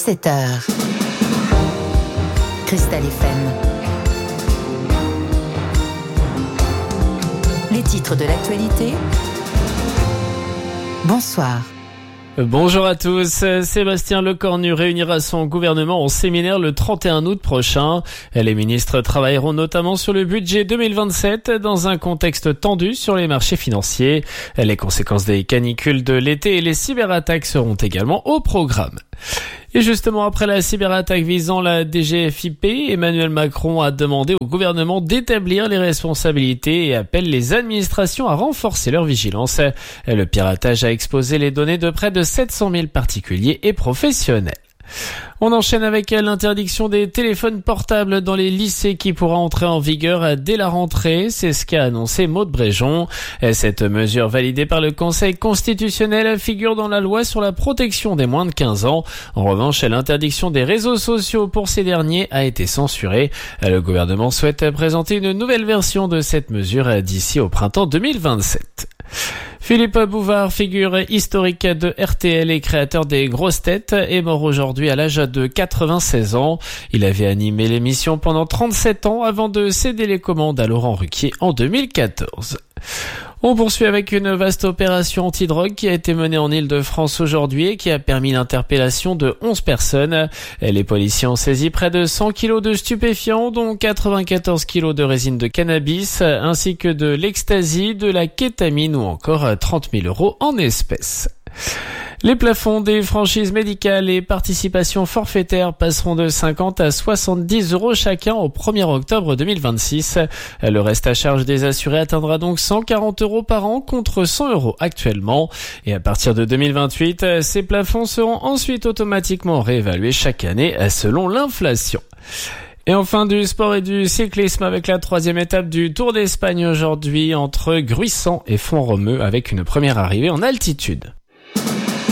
17h. Cristal FM. Les titres de l'actualité. Bonsoir. Bonjour à tous. Sébastien Lecornu réunira son gouvernement en séminaire le 31 août prochain. Les ministres travailleront notamment sur le budget 2027 dans un contexte tendu sur les marchés financiers. Les conséquences des canicules de l'été et les cyberattaques seront également au programme. Et justement, après la cyberattaque visant la DGFiP, Emmanuel Macron a demandé au gouvernement d'établir les responsabilités et appelle les administrations à renforcer leur vigilance. Le piratage a exposé les données de près de 700 000 particuliers et professionnels. On enchaîne avec l'interdiction des téléphones portables dans les lycées qui pourra entrer en vigueur dès la rentrée. C'est ce qu'a annoncé Maud Bréjon. Cette mesure validée par le Conseil constitutionnel figure dans la loi sur la protection des moins de 15 ans. En revanche, l'interdiction des réseaux sociaux pour ces derniers a été censurée. Le gouvernement souhaite présenter une nouvelle version de cette mesure d'ici au printemps 2027. Philippe Bouvard, figure historique de RTL et créateur des Grosses Têtes, est mort aujourd'hui à l'âge de 96 ans. Il avait animé l'émission pendant 37 ans avant de céder les commandes à Laurent Ruquier en 2014. On poursuit avec une vaste opération anti-drogue qui a été menée en Île-de-France aujourd'hui et qui a permis l'interpellation de 11 personnes. Les policiers ont saisi près de 100 kilos de stupéfiants, dont 94 kilos de résine de cannabis, ainsi que de l'ecstasy, de la kétamine ou encore 30 000 € en espèces. Les plafonds des franchises médicales et participations forfaitaires passeront de 50 à 70 € chacun au 1er octobre 2026. Le reste à charge des assurés atteindra donc 140 € par an contre 100 € actuellement. Et à partir de 2028, ces plafonds seront ensuite automatiquement réévalués chaque année selon l'inflation. Et enfin du sport et du cyclisme avec la 3e étape du Tour d'Espagne aujourd'hui entre Gruissant et Font-Romeu avec une première arrivée en altitude.